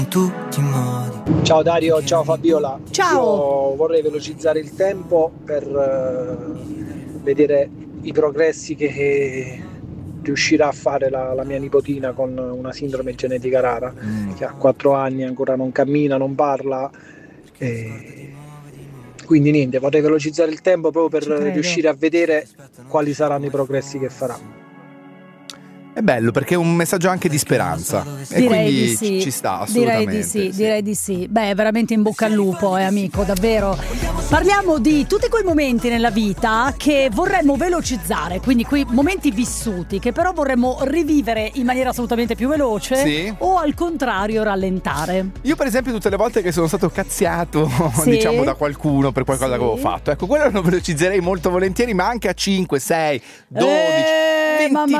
tutti i modi. Ciao Dario, ciao Fabiola. Ciao. Io vorrei velocizzare il tempo per vedere i progressi che riuscirà a fare la mia nipotina con una sindrome genetica rara, che ha 4 anni, ancora non cammina, non parla. Quindi niente, vorrei velocizzare il tempo proprio per riuscire a vedere quali saranno i progressi che farà. È bello perché è un messaggio anche di speranza. Direi e quindi di sì. ci sta assolutamente. Direi di sì. Beh, veramente in bocca al lupo, amico, davvero. Parliamo di tutti quei momenti nella vita che vorremmo velocizzare, quindi quei momenti vissuti che però vorremmo rivivere in maniera assolutamente più veloce, sì, o al contrario rallentare. Io per esempio tutte le volte che sono stato cazziato sì, diciamo da qualcuno per qualcosa che avevo fatto, ecco, quello lo velocizzerei molto volentieri, ma anche a 5, 6, 12, 20 mamma